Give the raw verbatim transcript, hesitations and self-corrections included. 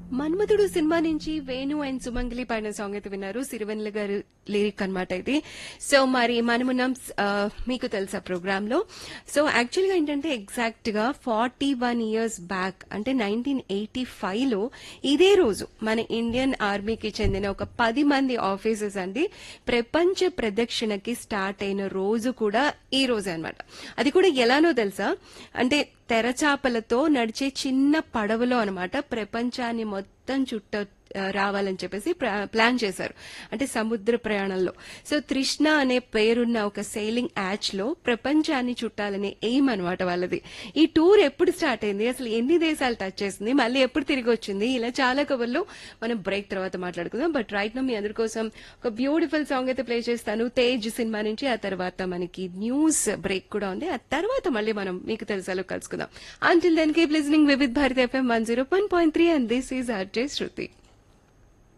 మన్మధుడు cinema నుంచి Venu and సుమంగలి పాడిన song అయితే విన్నారు. సిరివెన్నెల గారు లిరిక్ అనమాట ఇది. సో మరి మనమున్నాం ఆ, మీకు తెలుసా ప్రోగ్రామ్ లో. సో యాక్చువల్ గా ఏంటంటే ఎగ్జాక్ట్ గా ఫార్టీ వన్ ఇయర్స్ బ్యాక్ అంటే నైన్టీన్ ఎయిటీ ఫైవ్ లో ఇదే రోజు మన ఇండియన్ ఆర్మీకి చెందిన ఒక పది మంది ఆఫీసర్స్ అండి ప్రపంచ ప్రదక్షిణకి స్టార్ట్ అయిన రోజు కూడా ఈ రోజే అనమాట. అది కూడా ఎలానో తెలుసా, అంటే తెరచాపలతో నడిచే చిన్న పడవలో అనమాట ప్రపంచాన్ని మొత్తం చుట్ట ఆ, రావాలని చెప్పేసి ప్రా- ప్లాన్ చేశారు. అంటే సముద్ర ప్రయాణంలో. సో తృష్ణ అనే పేరున్న ఒక సెయిలింగ్ యాచ్ లో ప్రపంచాన్ని చుట్టాలనే ఎయిమ్ అనమాట వాళ్ళది. ఈ టూర్ ఎప్పుడు స్టార్ట్ అయింది, అసలు ఎన్ని దేశాలు టచ్ చేసింది, మళ్ళీ ఎప్పుడు తిరిగి వచ్చింది, ఇలా చాలా కబుర్లు మనం బ్రేక్ తర్వాత మాట్లాడుకుందాం. బట్ రైట్ నో మీ అందరి కోసం ఒక బ్యూటిఫుల్ సాంగ్ అయితే ప్లే చేస్తాను తేజ్ సినిమా నుంచి. ఆ తర్వాత మనకి న్యూస్ బ్రేక్ కూడా ఉంది. ఆ తర్వాత మళ్ళీ మనం మీకు తెలుసాలో కలుసుకుందాం. Until then keep listening Vividh Bharati FM one zero one point three and this is RJ Shruti.